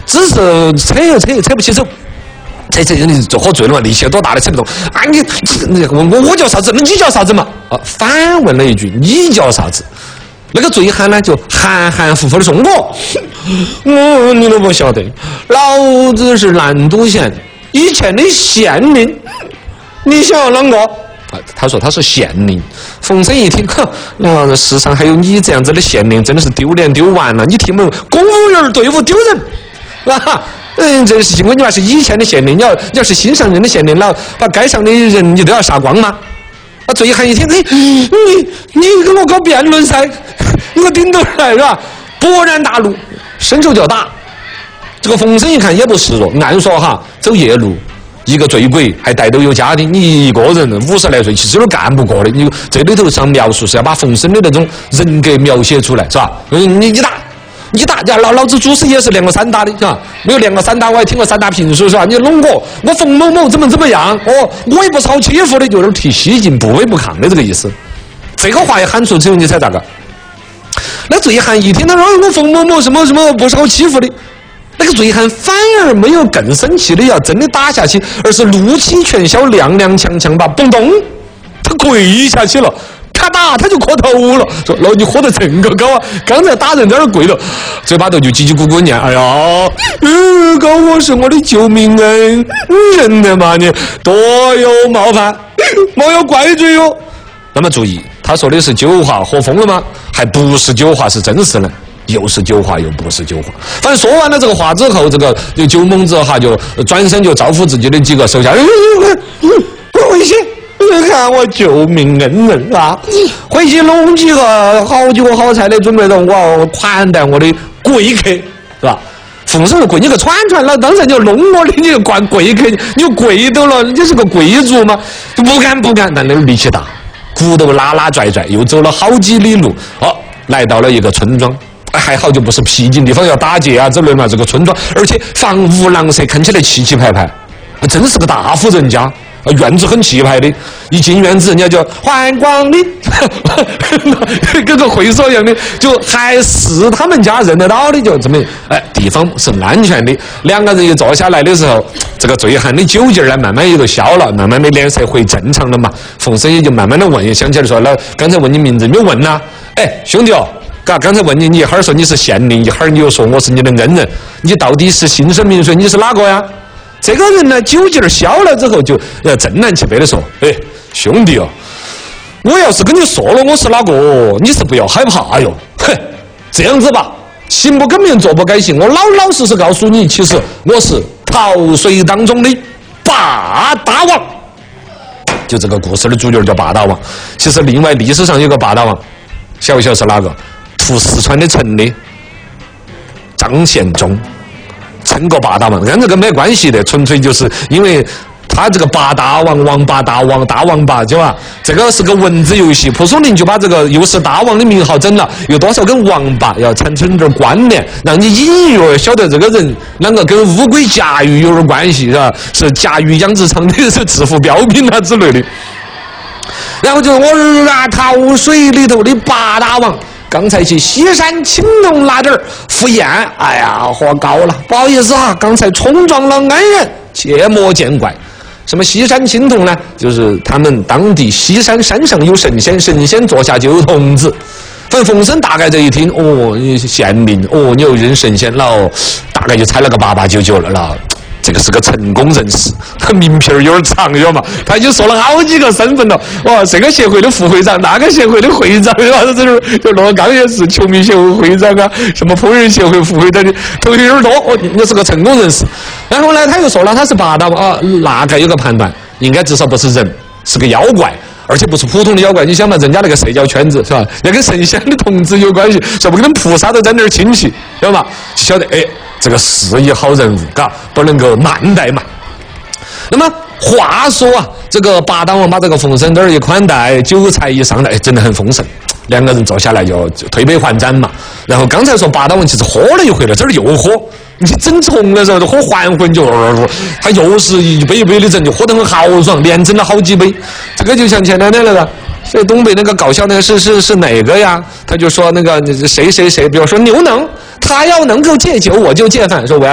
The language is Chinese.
只是扯不起手。扯你就喝醉了嘛，力气多大的扯不动啊！你我叫啥子？那你叫啥子嘛？啊，反问了一句：你叫啥子？那个醉汉呢，就含含糊糊的说：你都不晓得，老子是南都县以前的县令。你想要啷个？他说他是县令。冯生一听，哼，世上还有你这样子的县令，真的是丢脸丢完了。你听没有？公务员队伍丢人，啊！这是因为你还是以前的县令，你要是新上任的县令了，把街上的人你都要杀光吗？啊！醉汉一听，你跟我搞辩论赛，你给我顶到来是吧？勃然大怒，伸手就要打。这个冯生一看也不示弱，按说哈，走夜路，一个醉鬼还带都有家庭，你一个人50来岁，其实有点干不过的。你这里头上描述是要把冯生的那种人格描写出来，是吧？你打，老子主持也是练过散打的，是吧？没有练过散打，我还听过散打评书，是吧？你弄我冯某某怎么样？我也不是好欺负的，有点提西进，不卑不亢的这个意思。这个话一喊出，只有你猜咋个？那醉汉一听他说我冯某某什么不是好欺负的，那个醉汉反而没有更生气的要真的打下去，而是怒气全消，踉踉跄跄吧，嘣咚，他跪下去了。咔打他就磕头了，说老你喝得真个高啊！刚才打人在那儿跪了，嘴巴头就叽叽咕咕念，哎呀，高我是我的救命恩人的嘛，你多有冒犯，莫要怪罪哟。那么注意，他说的是酒话，喝疯了吗？还不是酒话，是真实的，又是酒话又不是酒话。反正说完了这个话之后，这个酒蒙子哈就转身就招呼自己的几个手下，回去。看我救命恩人啊！回去弄几个好酒好菜的准备着，我要款待我的贵客，是吧？奉上贵，你个串了，当然就弄我的，你管贵客，你跪到了，你是个贵族吗？不敢，但那个力气大，骨头拉拽，又走了好几里路，来到了一个村庄。还好就不是僻静地方要打劫啊之类嘛，这个村庄，而且房屋廊舍，看起来气派，真是个大户人家。院子很气派的，一进院子人家就欢迎光临，跟个会所一样的，就还是他们家认得到的，就这么地方是安全的。两个人一坐下来的时候，这个醉汉的酒劲儿呢慢慢也就消了，慢慢的脸色回正常了嘛。冯生也就慢慢的问，也想起来说，刚才问你名字没有问呐？兄弟刚才问你一会儿说你是县令，一会儿你又说我是你的恩人，你到底是姓甚名谁？你是哪个呀？这个人呢，酒劲儿消了之后，就正南气北的说：“兄弟我要是跟你说了我是哪个，你是不要害怕哟。哼，这样子吧，行不更名，坐不改姓，我老实告诉你，其实我是逃水当中的八大王。就这个故事的主角叫八大王。其实另外历史上有个八大王，晓不晓得是哪个？屠四川的城的张献忠。”称过八大王，跟这个没关系的，纯粹就是因为他这个八大王、王八大王、大王八，对吧？这个是个文字游戏，蒲松龄就把这个又是大王的名号整了，有多少跟王八要产生点关联，让你隐约晓得这个人啷个跟乌龟驾驭有点关系，是吧？是驾驭养殖场的是致富标兵啊之类的。然后就是我逃水里头的八大王。刚才去西山青龙那点儿赴宴，哎呀，喝高了，不好意思哈，刚才冲撞了恩人，切莫见怪。什么西山青铜呢？就是他们当地西山山上有神仙，神仙座下就有童子。反正冯生大概这一听，你县令，你又认神仙了，大概就猜了个889了。这个是个成功人士，名片有点长，晓得嘛？他已经说了好几个身份了。哇，这个协会的副会长，那个协会的会长，就罗刚也是球迷协会会长啊，什么烹饪协会副会长的，头有点多。你是个成功人士。然后呢，他又说了，他是八大王，大概有个判断，应该至少不是人，是个妖怪。而且不是普通的妖怪，你想嘛，人家那个社交圈子是吧？要跟神仙的童子有关系，说不跟菩萨都沾点亲戚，晓得嘛？就晓得这个是一好人物，嘎，不能够慢待嘛。那么话说啊，这个八大王把这个冯生这儿一款待，酒菜一上来，真的很丰盛。两个人坐下来就推杯换盏嘛。然后刚才说八大王其实喝了一回了，这儿又喝。你整重的时候就喝还魂就，他又是一杯一杯的整，就喝得很豪爽，连整了好几杯。这个就像前两天那个，所以东北那个搞笑那个是哪个呀？他就说那个谁，比如说牛能，他要能够戒酒，我就戒饭，说我要。